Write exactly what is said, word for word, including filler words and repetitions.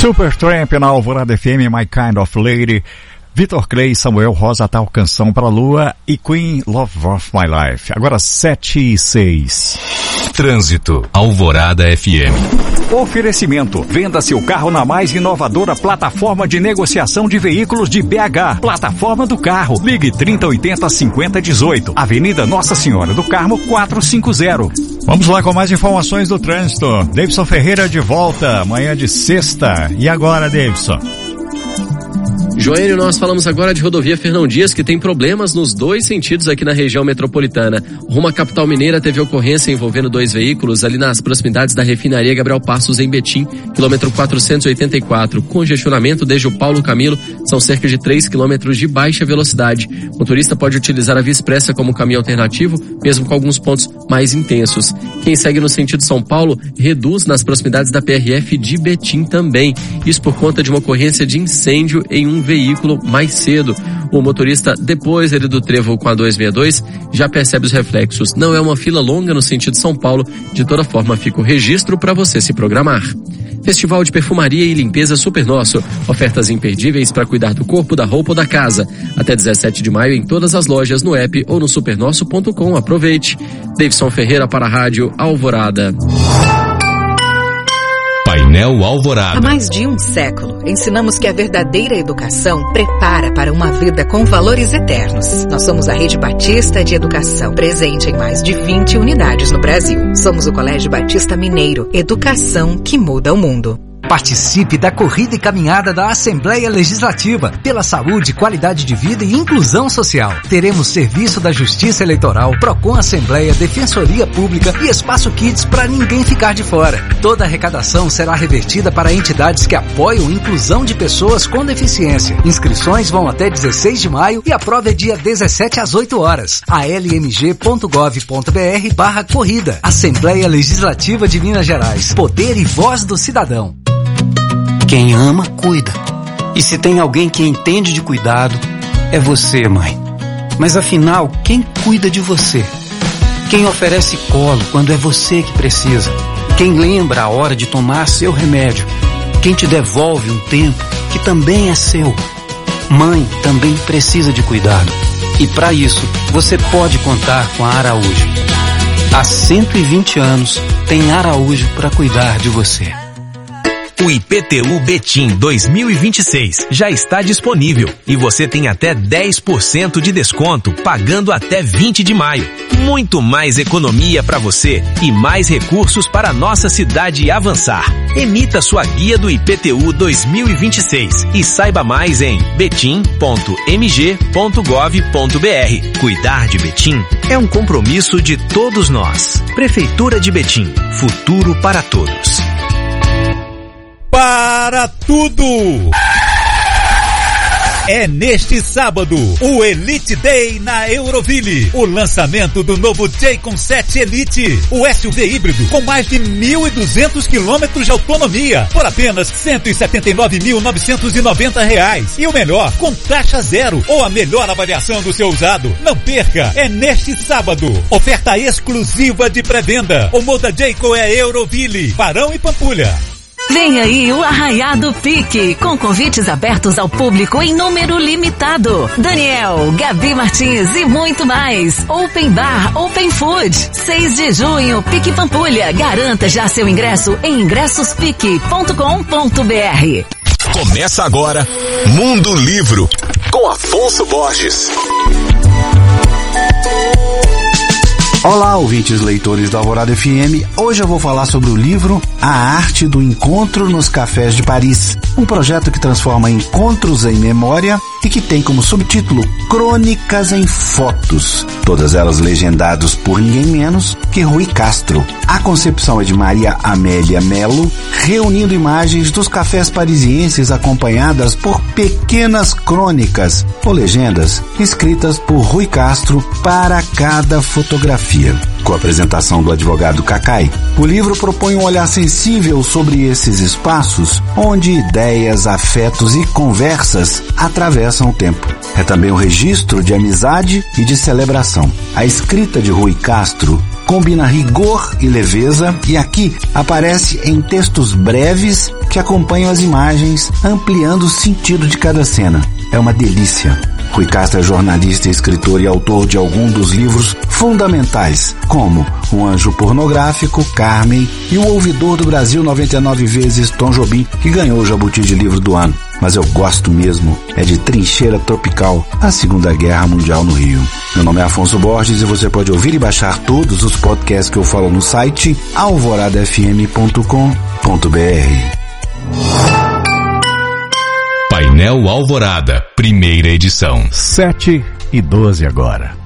Supertramp na Alvorada F M, My Kind of Lady. Vitor Clay, Samuel Rosa, Tal Canção pra Lua e Queen, Love of My Life. Agora sete e seis. Trânsito, Alvorada F M. Oferecimento, venda seu carro na mais inovadora plataforma de negociação de veículos de B H. Plataforma do Carro. Ligue trinta oitenta cinquenta dezoito. Avenida Nossa Senhora do Carmo quatrocentos e cinquenta. Vamos lá com mais informações do trânsito. Davidson Ferreira de volta, manhã de sexta. E agora, Davidson? Joênio, nós falamos agora de rodovia Fernão Dias, que tem problemas nos dois sentidos aqui na região metropolitana. Rumo à capital mineira teve ocorrência envolvendo dois veículos ali nas proximidades da refinaria Gabriel Passos em Betim, quilômetro quatrocentos e oitenta e quatro. Congestionamento desde o Paulo Camilo, são cerca de três quilômetros de baixa velocidade. O motorista pode utilizar a Via Expressa como caminho alternativo, mesmo com alguns pontos mais intensos. Quem segue no sentido São Paulo, reduz nas proximidades da P R F de Betim também. Isso por conta de uma ocorrência de incêndio em um veículo mais cedo. O motorista, depois ele do trevo com a duzentos e sessenta e dois, já percebe os reflexos. Não é uma fila longa no sentido São Paulo. De toda forma, fica o registro para você se programar. Festival de Perfumaria e Limpeza Super Nosso. Ofertas imperdíveis para cuidar do corpo, da roupa ou da casa. Até dezessete de maio em todas as lojas, no app ou no supernosso ponto com. Aproveite. Davidson Ferreira para a Rádio Alvorada. Painel Alvorada. Há mais de um século, ensinamos que a verdadeira educação prepara para uma vida com valores eternos. Nós somos a Rede Batista de Educação, presente em mais de vinte unidades no Brasil. Somos o Colégio Batista Mineiro, educação que muda o mundo. Participe da corrida e caminhada da Assembleia Legislativa pela saúde, qualidade de vida e inclusão social. Teremos serviço da Justiça Eleitoral, Procon Assembleia, Defensoria Pública e Espaço Kids para ninguém ficar de fora. Toda a arrecadação será revertida para entidades que apoiam a inclusão de pessoas com deficiência. Inscrições vão até dezesseis de maio e a prova é dia dezessete às oito horas. a l m g ponto gov ponto b r barra corrida. Assembleia Legislativa de Minas Gerais. Poder e voz do cidadão. Quem ama, cuida. E se tem alguém que entende de cuidado, é você, mãe. Mas afinal, quem cuida de você? Quem oferece colo quando é você que precisa? Quem lembra a hora de tomar seu remédio? Quem te devolve um tempo que também é seu? Mãe também precisa de cuidado. E para isso, você pode contar com a Araújo. Há cento e vinte anos, tem Araújo para cuidar de você. O I P T U Betim dois mil e vinte e seis já está disponível e você tem até dez por cento de desconto pagando até vinte de maio. Muito mais economia para você e mais recursos para a nossa cidade avançar. Emita sua guia do I P T U dois mil e vinte e seis e saiba mais em betim ponto m g ponto gov ponto b r. Cuidar de Betim é um compromisso de todos nós. Prefeitura de Betim, futuro para todos. Para tudo! É neste sábado, o Elite Day na Euroville. O lançamento do novo Jaycon sete Elite. O S U V híbrido com mais de mil e duzentos quilômetros de autonomia por apenas cento e setenta e nove mil novecentos e noventa reais. E o melhor, com taxa zero ou a melhor avaliação do seu usado. Não perca, é neste sábado. Oferta exclusiva de pré-venda. O Moda Jaycon é Euroville, Barão e Pampulha. Vem aí o Arraiado Pique, com convites abertos ao público em número limitado. Daniel, Gabi Martins e muito mais. Open Bar, Open Food. seis de junho, Pique Pampulha. Garanta já seu ingresso em ingressos pique ponto com ponto b r. Começa agora Mundo Livro, com Afonso Borges. Olá, ouvintes leitores da Alvorada F M. Hoje eu vou falar sobre o livro A Arte do Encontro nos Cafés de Paris, um projeto que transforma encontros em memória e que tem como subtítulo Crônicas em Fotos, todas elas legendadas por ninguém menos que Rui Castro. A concepção é de Maria Amélia Melo, reunindo imagens dos cafés parisienses acompanhadas por pequenas crônicas ou legendas escritas por Rui Castro para cada fotografia. Com a apresentação do advogado Cacai, o livro propõe um olhar sensível sobre esses espaços onde ideias, afetos e conversas atravessam o tempo. É também um registro de amizade e de celebração. A escrita de Rui Castro combina rigor e leveza e aqui aparece em textos breves que acompanham as imagens, ampliando o sentido de cada cena. É uma delícia. Rui Castro é jornalista, escritor e autor de alguns dos livros fundamentais, como O Anjo Pornográfico, Carmen e O Ouvidor do Brasil noventa e nove vezes, Tom Jobim, que ganhou o Jabuti de Livro do Ano. Mas eu gosto mesmo é de Trincheira Tropical, a Segunda Guerra Mundial no Rio. Meu nome é Afonso Borges e você pode ouvir e baixar todos os podcasts que eu falo no site alvorada f m ponto com ponto b r. Painel Alvorada, primeira edição. sete e doze agora.